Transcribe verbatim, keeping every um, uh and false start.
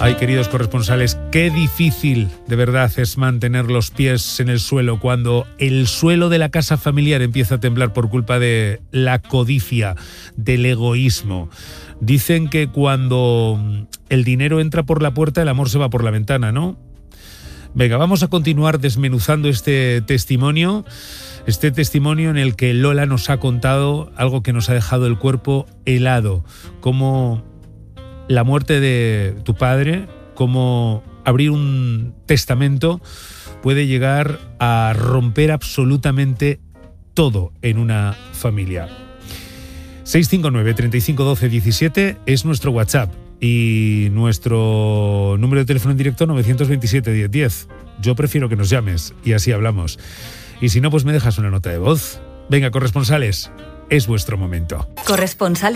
Ay, queridos corresponsales, qué difícil de verdad es mantener los pies en el suelo cuando el suelo de la casa familiar empieza a temblar por culpa de la codicia, del egoísmo. Dicen que cuando el dinero entra por la puerta, el amor se va por la ventana, ¿no? Venga, vamos a continuar desmenuzando este testimonio, este testimonio en el que Lola nos ha contado algo que nos ha dejado el cuerpo helado, como la muerte de tu padre, como abrir un testamento puede llegar a romper absolutamente todo en una familia. seis cinco nueve, treinta y cinco, doce, diecisiete es nuestro WhatsApp y nuestro número de teléfono en directo nueve dos siete, diez diez. Yo prefiero que nos llames y así hablamos. Y si no, pues me dejas una nota de voz. Venga, corresponsales, es vuestro momento. Corresponsales.